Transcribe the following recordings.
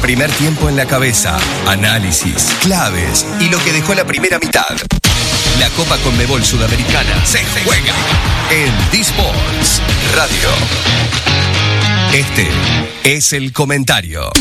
primer tiempo en la cabeza, análisis, claves y lo que dejó la primera mitad. La Copa Conmebol Sudamericana se juega en D-Sports Radio. Este es el comentario.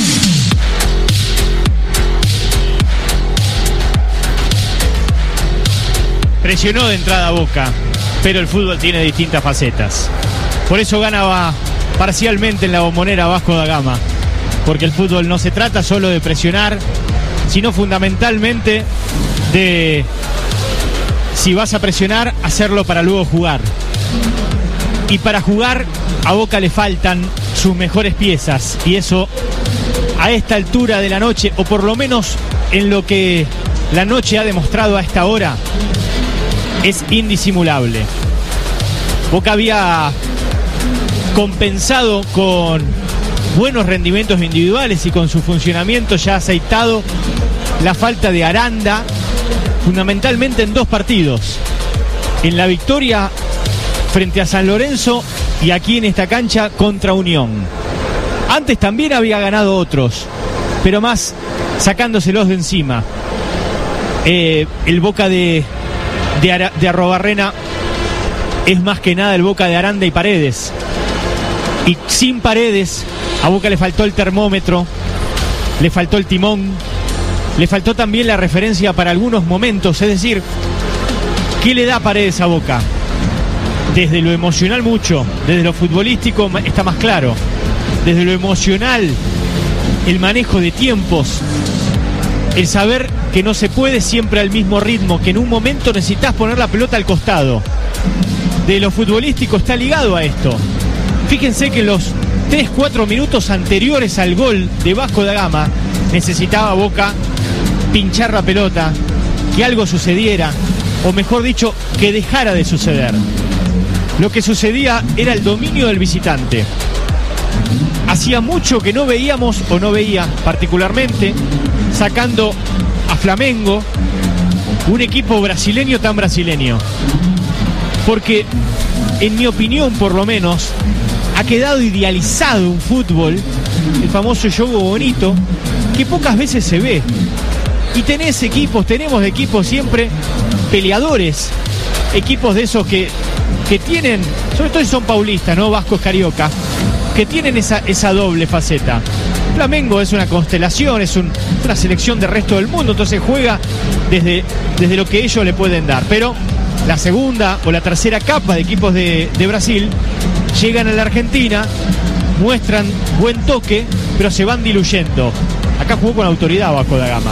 Presionó de entrada Boca, pero el fútbol tiene distintas facetas. Por eso ganaba parcialmente en la Bombonera Vasco da Gama, porque el fútbol no se trata solo de presionar, sino fundamentalmente de, si vas a presionar, hacerlo para luego jugar. Y para jugar a Boca le faltan sus mejores piezas, y eso a esta altura de la noche, o por lo menos en lo que la noche ha demostrado a esta hora, es indisimulable. Boca había compensado con buenos rendimientos individuales y con su funcionamiento ya aceitado la falta de Aranda, fundamentalmente en dos partidos: en la victoria frente a San Lorenzo y aquí en esta cancha contra Unión. Antes también había ganado otros, pero más sacándoselos de encima. El Boca de Arrobarrena es más que nada el Boca de Aranda y Paredes. Y sin Paredes, a Boca le faltó el termómetro, le faltó el timón, le faltó también la referencia para algunos momentos. Es decir, ¿qué le da Paredes a Boca? Desde lo emocional mucho, desde lo futbolístico está más claro. Desde lo emocional, el manejo de tiempos, el saber que no se puede siempre al mismo ritmo, que en un momento necesitas poner la pelota al costado. De lo futbolístico está ligado a esto. Fíjense que los 3-4 minutos anteriores al gol de Vasco da Gama necesitaba Boca pinchar la pelota, que algo sucediera, o mejor dicho, que dejara de suceder. Lo que sucedía era el dominio del visitante. Hacía mucho que no veíamos, o no veía particularmente, sacando a Flamengo, un equipo brasileño tan brasileño. Porque, en mi opinión por lo menos, ha quedado idealizado un fútbol, el famoso juego bonito, que pocas veces se ve. Y tenemos equipos siempre peleadores, equipos de esos que tienen, sobre todo si son paulistas, ¿no? Vascos, carioca, que tienen esa doble faceta. Flamengo es una constelación, es una selección del resto del mundo, entonces juega desde lo que ellos le pueden dar. Pero la segunda o la tercera capa de equipos de Brasil llegan a la Argentina, muestran buen toque, pero se van diluyendo. Acá jugó con autoridad Vasco da Gama.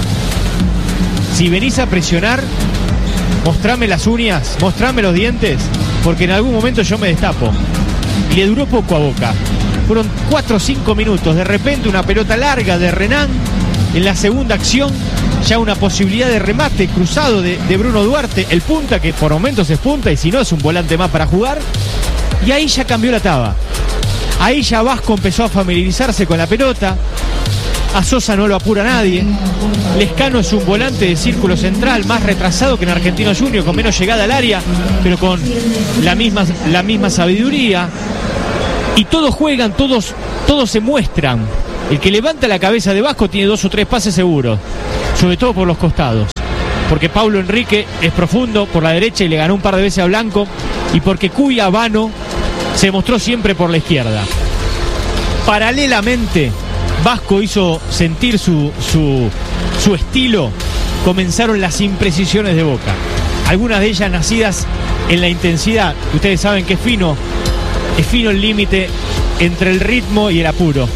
Si venís a presionar, mostrame las uñas, mostrame los dientes, porque en algún momento yo me destapo. Y le duró poco a Boca. Fueron 4 o 5 minutos. De repente una pelota larga de Renan. En la segunda acción ya una posibilidad de remate cruzado de Bruno Duarte, el punta, que por momentos es punta y si no es un volante más para jugar. Y ahí ya cambió la taba. Ahí ya Vasco empezó a familiarizarse con la pelota. A Sosa no lo apura nadie. Lescano es un volante de círculo central, más retrasado que en Argentino Junior, con menos llegada al área, pero con la misma sabiduría. Y todos juegan, todos se muestran. El que levanta la cabeza de Vasco tiene 2 o 3 pases seguros, sobre todo por los costados. Porque Paulo Enrique es profundo por la derecha y le ganó un par de veces a Blanco, y porque Cuy Habano se mostró siempre por la izquierda. Paralelamente, Vasco hizo sentir su estilo. Comenzaron las imprecisiones de Boca, algunas de ellas nacidas en la intensidad. Ustedes saben que es fino el límite entre el ritmo y el apuro,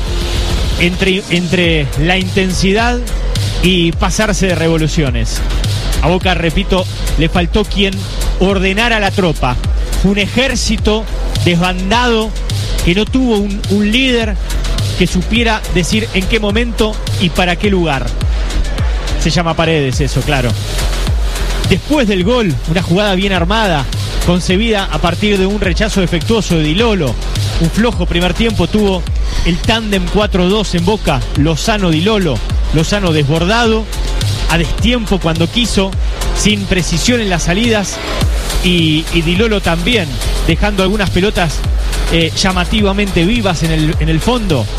entre la intensidad y pasarse de revoluciones. A Boca, repito, le faltó quien ordenara la tropa. Un ejército desbandado que no tuvo un líder que supiera decir en qué momento y para qué lugar. Se llama Paredes eso, claro. Después del gol, una jugada bien armada, concebida a partir de un rechazo defectuoso de Di Lolo. Un flojo primer tiempo tuvo el tándem 4-2 en Boca, Lozano-Di Lolo. Lozano desbordado, a destiempo cuando quiso, sin precisión en las salidas, y Di Lolo también, dejando algunas pelotas llamativamente vivas en el fondo.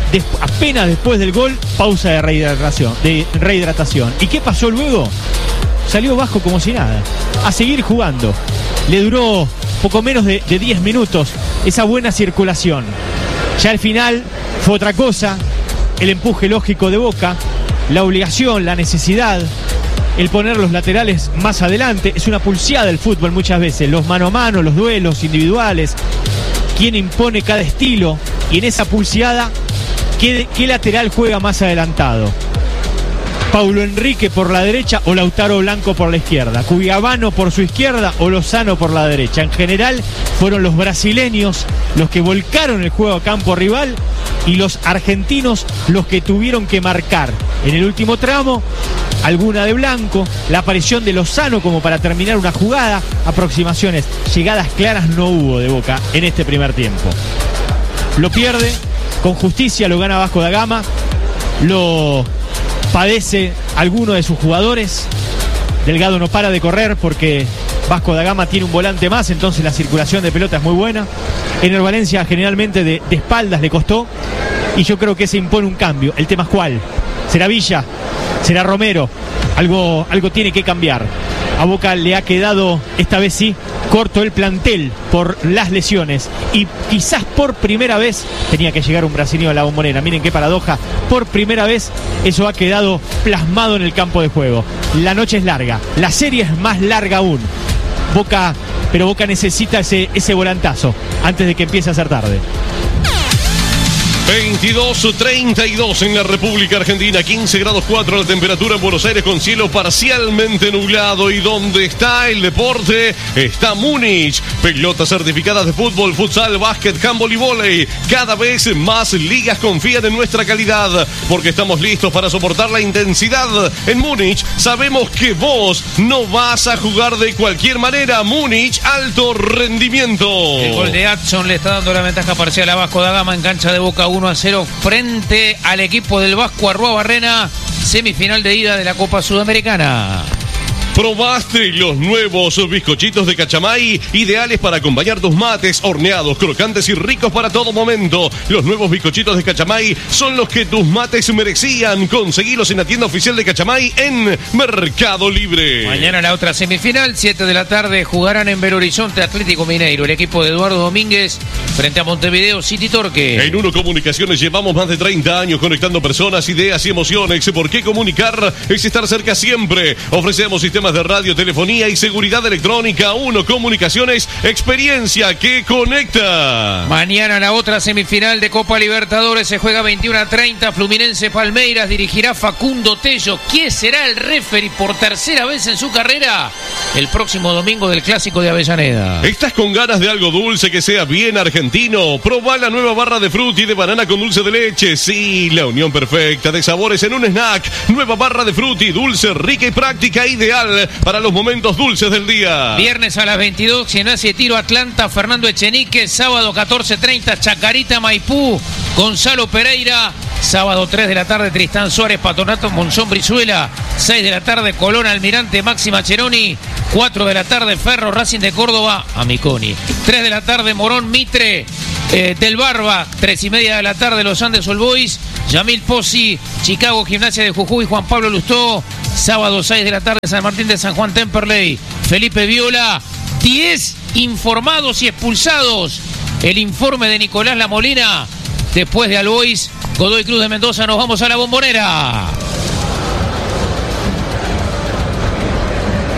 apenas después del gol, pausa de rehidratación. ¿Y qué pasó luego? Salió Vasco como si nada, a seguir jugando. Le duró poco menos de 10 minutos esa buena circulación. Ya al final fue otra cosa, el empuje lógico de Boca, la obligación, la necesidad, el poner los laterales más adelante. Es una pulseada el fútbol muchas veces, los mano a mano, los duelos individuales, quién impone cada estilo, y en esa pulseada, ¿qué lateral juega más adelantado? Paulo Enrique por la derecha o Lautaro Blanco por la izquierda, Cuiabano por su izquierda o Lozano por la derecha. En general fueron los brasileños los que volcaron el juego a campo rival y los argentinos los que tuvieron que marcar en el último tramo. Alguna de Blanco, la aparición de Lozano como para terminar una jugada, aproximaciones, llegadas claras no hubo de Boca en este primer tiempo. Lo pierde, con justicia lo gana Vasco da Gama, lo padece alguno de sus jugadores. Delgado no para de correr porque Vasco da Gama tiene un volante más, entonces la circulación de pelota es muy buena. En el Valencia generalmente de espaldas le costó, y yo creo que se impone un cambio. El tema es cuál. ¿Será Villa? ¿Será Romero? Algo tiene que cambiar. A Boca le ha quedado, esta vez sí, corto el plantel por las lesiones. Y quizás por primera vez tenía que llegar un brasileño a la Bombonera. Miren qué paradoja. Por primera vez eso ha quedado plasmado en el campo de juego. La noche es larga. La serie es más larga aún. Pero Boca necesita ese volantazo antes de que empiece a ser tarde. 22:32 en la República Argentina, 15 grados 4 la temperatura en Buenos Aires con cielo parcialmente nublado. ¿Y dónde está el deporte? Está Múnich. Pelotas certificadas de fútbol, futsal, básquet, handball y vóley. Cada vez más ligas confían en nuestra calidad porque estamos listos para soportar la intensidad. En Múnich sabemos que vos no vas a jugar de cualquier manera. Múnich, alto rendimiento. El gol de Adson le está dando la ventaja parcial a Vasco da Gama en cancha de Boca 1-0 frente al equipo del Vasco Arruabarrena, semifinal de ida de la Copa Sudamericana. ¿Probaste los nuevos bizcochitos de Cachamay? Ideales para acompañar tus mates, horneados, crocantes y ricos para todo momento. Los nuevos bizcochitos de Cachamay son los que tus mates merecían. Conseguilos en la tienda oficial de Cachamay en Mercado Libre. Mañana la otra semifinal, 7 de la tarde, jugarán en Belo Horizonte Atlético Mineiro, el equipo de Eduardo Domínguez frente a Montevideo City Torque. En Uno Comunicaciones llevamos más de 30 años conectando personas, ideas y emociones. ¿Por qué comunicar? Es estar cerca siempre. Ofrecemos sistemas de radio, telefonía y seguridad electrónica. Uno Comunicaciones, experiencia que conecta. Mañana la otra semifinal de Copa Libertadores se juega 21:30. Fluminense Palmeiras, dirigirá Facundo Tello. ¿Quién será el referee por tercera vez en su carrera? El próximo domingo del Clásico de Avellaneda. ¿Estás con ganas de algo dulce que sea bien argentino? Probá la nueva barra de frutti de banana con dulce de leche. Sí, la unión perfecta de sabores en un snack. Nueva barra de frutti, dulce, rica y práctica, ideal para los momentos dulces del día. Viernes a las 22, Gimnasia de Tiro Atlanta, Fernando Echenique. Sábado 14:30, Chacarita Maipú, Gonzalo Pereira. Sábado 3 de la tarde, Tristán Suárez, Patronato Monzón Brizuela. 6 de la tarde, Colón Almirante, Máxima Cheroni. 4 de la tarde, Ferro Racing de Córdoba, Amiconi. 3 de la tarde, Morón Mitre, del Barba. 3:30 de la tarde, Los Andes All Boys, Yamil Pozzi, Chicago Gimnasia de Jujuy, Juan Pablo Lustó. Sábado 6 de la tarde, San Martín de San Juan, Temperley, Felipe Viola. 10 informados y expulsados. El informe de Nicolás La Molina. Después de Albois, Godoy Cruz de Mendoza, nos vamos a la Bombonera.